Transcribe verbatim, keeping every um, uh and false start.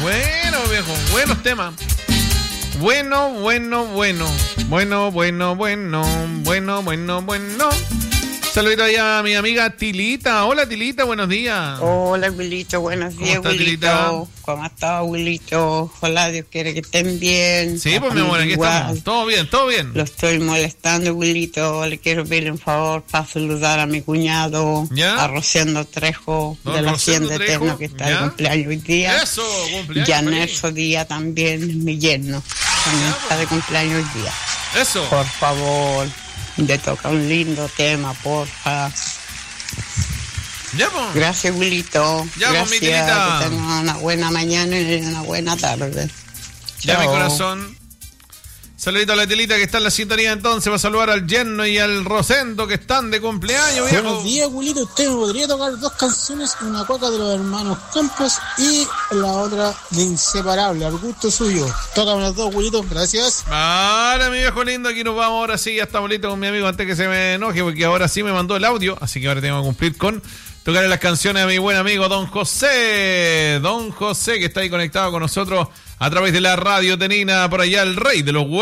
Bueno, viejo, buenos temas. Bueno, bueno, bueno. Bueno, bueno, bueno. Bueno, bueno, bueno. Saludito allá a mi amiga Tilita. Hola, Tilita, buenos días. Hola, Wilito, buenos días, ¿Cómo está, Wilito? Tilita? ¿Cómo está, Wilito? Ojalá Dios quiere que estén bien. Sí, pues mi amor, aquí Igual. estamos. Todo bien, todo bien. Lo estoy molestando, Wilito. Le quiero pedir un favor para saludar a mi cuñado, ¿Ya? a Rosendo Trejo, Don de la Rosendo Hacienda Trejo, Eterna, que está ¿ya? de cumpleaños hoy día. Eso, cumpleaños. Y a feliz. Nerso Díaz también, mi yerno. También Ya, está de cumpleaños hoy día. Eso. Por favor, le toca un lindo tema, porfa. Ya, pues. Gracias, Wilito. Ya, pues, mi Gracias. Tilita. Que tengan una buena mañana y una buena tarde. Ya, Chao. mi corazón. Saludito a la Tilita que está en la sintonía entonces. Va a saludar al yerno y al Rosendo que están de cumpleaños, viejo. Buenos días, Wilito. Usted me podría tocar dos canciones, una cueca de los hermanos Campos y la otra de Inseparable, al gusto suyo. Tócame las dos, Wilito. Gracias. Vale, mi viejo lindo, aquí nos vamos ahora sí. Ya estamos listos con mi amigo antes que se me enoje, porque ahora sí me mandó el audio. Así que ahora tengo que cumplir con tocarle las canciones a mi buen amigo Don José. Don José, que está ahí conectado con nosotros a través de la radio Tenina, por allá el rey de los huevos.